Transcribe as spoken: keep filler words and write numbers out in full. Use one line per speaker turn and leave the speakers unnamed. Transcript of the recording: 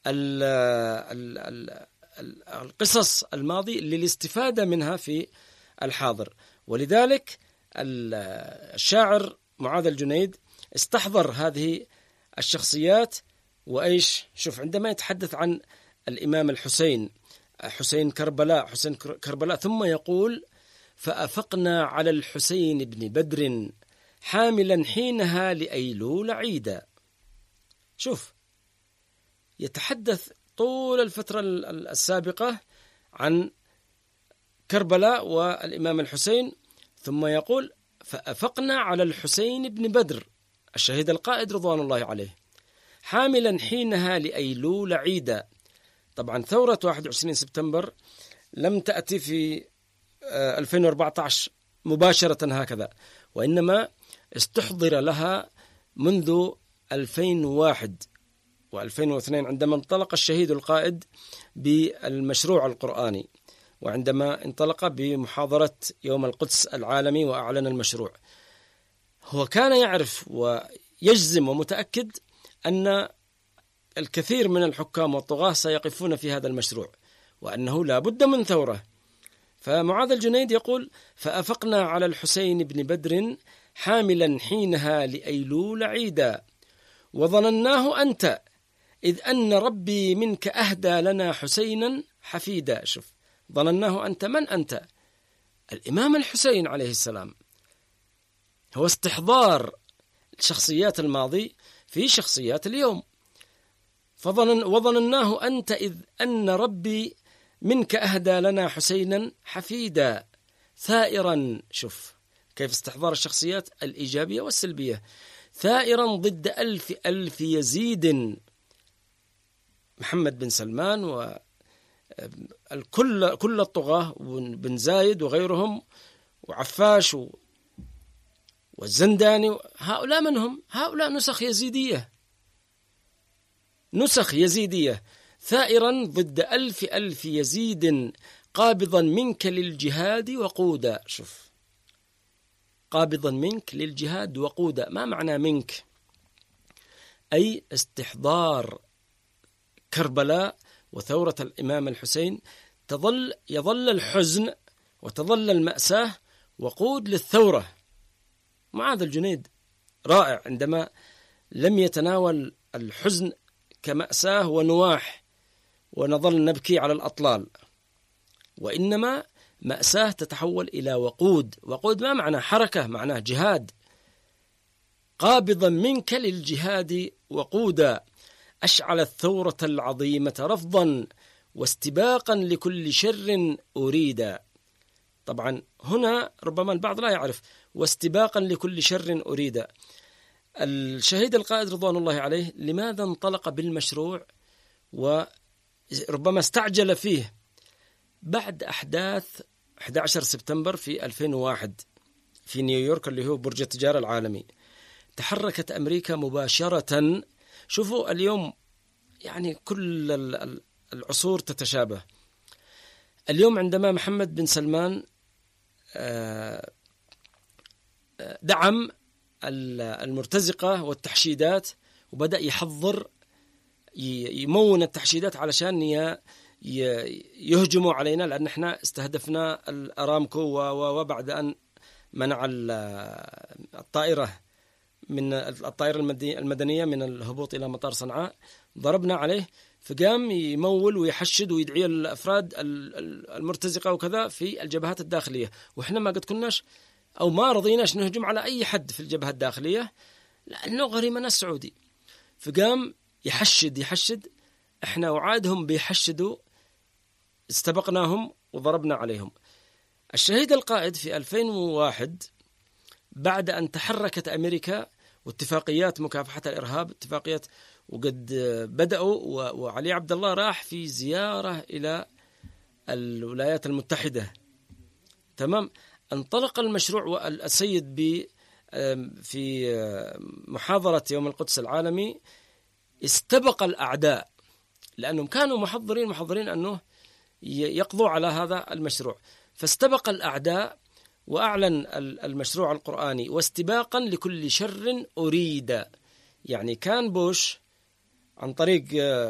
القصص الماضي للاستفادة منها في الحاضر. ولذلك الشاعر معاذ الجنيد استحضر هذه الشخصيات. وإيش شوف عندما يتحدث عن الإمام الحسين، حسين كربلاء، حسين كربلاء، ثم يقول: فأفقنا على الحسين بن بدر حاملا حينها لأيلول عيدا. شوف يتحدث طول الفترة السابقة عن كربلاء والإمام الحسين، ثم يقول: فأفقنا على الحسين بن بدر الشهيد القائد رضوان الله عليه حاملا حينها لأيلول عيدا. طبعا ثورة واحد وعشرين سبتمبر لم تأتي في ألفين وأربعة عشر مباشرة هكذا، وإنما استحضر لها منذ ألفين وواحد وألفين واثنين عندما انطلق الشهيد القائد بالمشروع القرآني، وعندما انطلق بمحاضرة يوم القدس العالمي وأعلن المشروع. هو كان يعرف ويجزم ومتأكد أن الكثير من الحكام والطغاة سيقفون في هذا المشروع، وأنه لا بد من ثورة. فمعاذ الجنيد يقول: فأفقنا على الحسين بن بدر حاملا حينها لأيلول عيدا، وظنناه أنت إذ أن ربي منك أهدى لنا حسينا حفيدا. شوف، ظنناه أنت، من أنت؟ الإمام الحسين عليه السلام. هو استحضار شخصيات الماضي في شخصيات اليوم. فظنن وظنناه أنت إذ أن ربي منك أهدى لنا حسينا حفيدا ثائرا. شوف كيف استحضار الشخصيات الإيجابية والسلبية. ثائرا ضد ألف ألف يزيد، محمد بن سلمان والكل كل الطغاة، بن زايد وغيرهم، وعفاش والزنداني، هؤلاء من هم؟ هؤلاء نسخ يزيدية، نسخ يزيدية. ثائرا ضد ألف ألف يزيد قابضا منك للجهاد وقودا. شوف، قابضا منك للجهاد وقودا، ما معنى منك؟ أي استحضار كربلاء وثورة الإمام الحسين. تظل يظل الحزن وتظل المأساة وقود للثورة. معاذ الجنيد رائع عندما لم يتناول الحزن كمأساة ونواح ونظل نبكي على الأطلال، وإنما مأساة تتحول إلى وقود. وقود ما معنى؟ حركة، معناه جهاد. قابضا منك للجهاد وقودا، أشعل الثورة العظيمة رفضا واستباقا لكل شر أريدا. طبعا هنا ربما البعض لا يعرف واستباقا لكل شر أريدا. الشهيد القائد رضوان الله عليه لماذا انطلق بالمشروع وربما استعجل فيه؟ بعد أحداث أحد عشر سبتمبر في ألفين وواحد في نيويورك اللي هو برج التجارة العالمي، تحركت أمريكا مباشرة. شوفوا اليوم يعني كل العصور تتشابه. اليوم عندما محمد بن سلمان دعم المرتزقة والتحشيدات وبدأ يحضر يمون التحشيدات علشان يهجموا علينا، لأن احنا استهدفنا الأرامكو، وبعد أن منع الطائرة من الطائرة المدنية من الهبوط إلى مطار صنعاء ضربنا عليه، فقام يمول ويحشد ويدعي الأفراد المرتزقة وكذا في الجبهات الداخلية، وإحنا ما قد كناش أو ما رضيناش نهجم على أي حد في الجبهة الداخلية لأنه غريمنا السعودي. فقام يحشد يحشد إحنا وعادهم بيحشدوا، استبقناهم وضربنا عليهم. الشهيد القائد في ألفين وواحد بعد أن تحركت أمريكا واتفاقيات مكافحة الإرهاب، اتفاقيات وقد بدأوا، وعلي عبد الله راح في زيارة إلى الولايات المتحدة، تمام، انطلق المشروع. والسيد ب في محاضرة يوم القدس العالمي استبق الأعداء لأنهم كانوا محضرين محضرين أنه يقضوا على هذا المشروع، فاستبق الأعداء وأعلن المشروع القرآني واستباقا لكل شر أريد. يعني كان بوش عن طريق